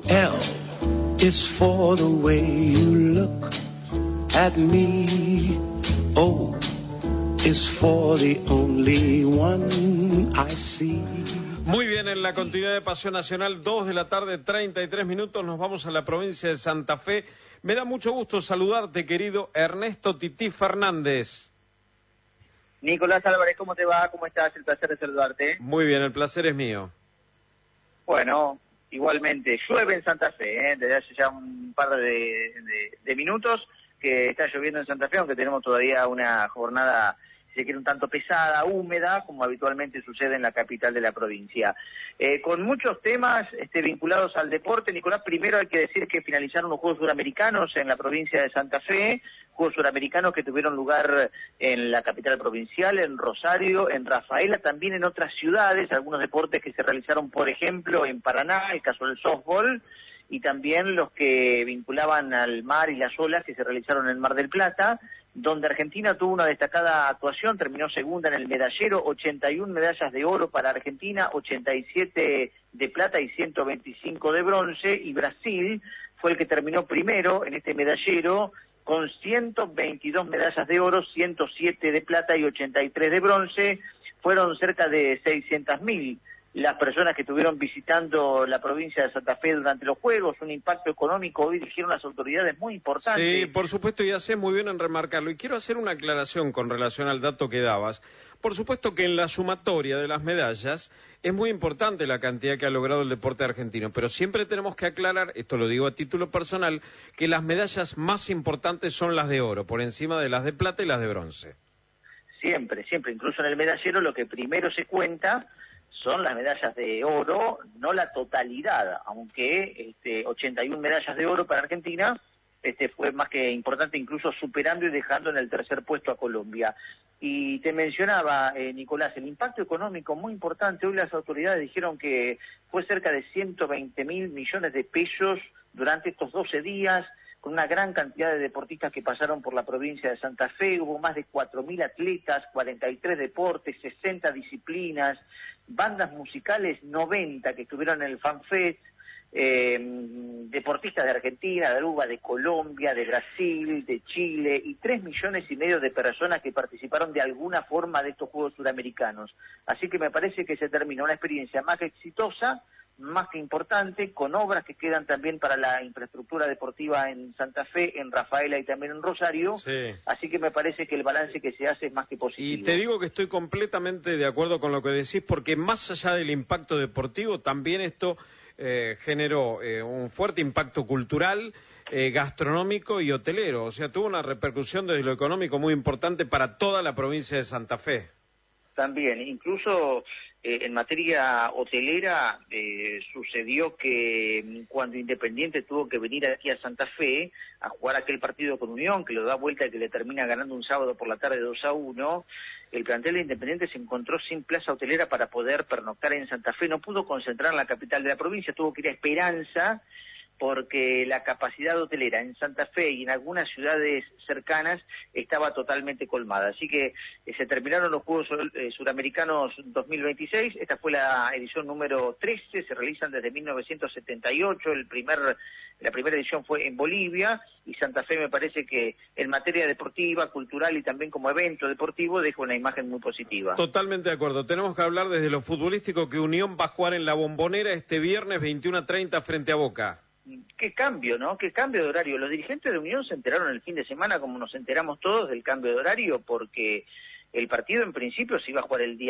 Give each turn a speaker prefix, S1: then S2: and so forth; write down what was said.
S1: L is for the way you look at me. O is for the only one I see.
S2: Muy bien, en la continuidad de Pasión Nacional, 2 de la tarde, 33 minutos, nos vamos a la provincia de Santa Fe. Me da mucho gusto saludarte, querido Ernesto Tití Fernández.
S3: Nicolás Álvarez, ¿cómo te va? ¿Cómo estás? El placer de saludarte.
S2: Muy bien, el placer es mío.
S3: Bueno, igualmente, llueve en Santa Fe, desde hace ya un par de minutos que está lloviendo en Santa Fe, aunque tenemos todavía una jornada, si se quiere, un tanto pesada, húmeda, como habitualmente sucede en la capital de la provincia. Con muchos temas vinculados al deporte, Nicolás, primero hay que decir que finalizaron los Juegos Suramericanos en la provincia de Santa Fe, Juegos Suramericanos que tuvieron lugar en la capital provincial, en Rosario, en Rafaela, también en otras ciudades, algunos deportes que se realizaron, por ejemplo, en Paraná, el caso del softball, y también los que vinculaban al mar y las olas que se realizaron en Mar del Plata, donde Argentina tuvo una destacada actuación, terminó segunda en el medallero, 81 medallas de oro para Argentina, 87 de plata y 125 de bronce, y Brasil fue el que terminó primero en este medallero, con 122 medallas de oro, 107 de plata y 83 de bronce. Fueron cerca de 600.000 las personas que estuvieron visitando la provincia de Santa Fe durante los Juegos, un impacto económico, hoy dijeron las autoridades, muy importante.
S2: Sí, por supuesto, y hace muy bien en remarcarlo. Y quiero hacer una aclaración con relación al dato que dabas. Por supuesto que en la sumatoria de las medallas es muy importante la cantidad que ha logrado el deporte argentino, pero siempre tenemos que aclarar, esto lo digo a título personal, que las medallas más importantes son las de oro, por encima de las de plata y las de bronce.
S3: Siempre, incluso en el medallero lo que primero se cuenta son las medallas de oro, no la totalidad, aunque 81 medallas de oro para Argentina fue más que importante, incluso superando y dejando en el tercer puesto a Colombia. Y te mencionaba, Nicolás, el impacto económico muy importante. Hoy las autoridades dijeron que fue cerca de 120.000 millones de pesos durante estos 12 días, con una gran cantidad de deportistas que pasaron por la provincia de Santa Fe. Hubo más de 4.000 atletas, 43 deportes, 60 disciplinas, bandas musicales 90 que estuvieron en el FanFest, deportistas de Argentina, de Aruba, de Colombia, de Brasil, de Chile, y 3,5 millones de personas que participaron de alguna forma de estos Juegos Suramericanos. Así que me parece que se termina una experiencia más que exitosa, más que importante, con obras que quedan también para la infraestructura deportiva en Santa Fe, en Rafaela y también en Rosario. Sí. Así que me parece que el balance que se hace es más que positivo.
S2: Y te digo que estoy completamente de acuerdo con lo que decís, porque más allá del impacto deportivo, también esto generó un fuerte impacto cultural, gastronómico y hotelero. O sea, tuvo una repercusión desde lo económico muy importante para toda la provincia de Santa Fe.
S3: También, incluso en materia hotelera, sucedió que cuando Independiente tuvo que venir aquí a Santa Fe a jugar aquel partido con Unión, que lo da vuelta y que le termina ganando un sábado por la tarde 2-1, el plantel de Independiente se encontró sin plaza hotelera para poder pernoctar en Santa Fe, no pudo concentrar en la capital de la provincia, tuvo que ir a Esperanza, porque la capacidad hotelera en Santa Fe y en algunas ciudades cercanas estaba totalmente colmada. Así que se terminaron los Juegos Suramericanos 2026, esta fue la edición número 13, se realizan desde 1978, la primera edición fue en Bolivia, y Santa Fe me parece que en materia deportiva, cultural y también como evento deportivo deja una imagen muy positiva.
S2: Totalmente de acuerdo, tenemos que hablar desde lo futbolístico que Unión va a jugar en la Bombonera este viernes 21:30 frente a Boca.
S3: Qué cambio, ¿no? Qué cambio de horario. Los dirigentes de Unión se enteraron el fin de semana, como nos enteramos todos, del cambio de horario, porque el partido en principio se iba a jugar el día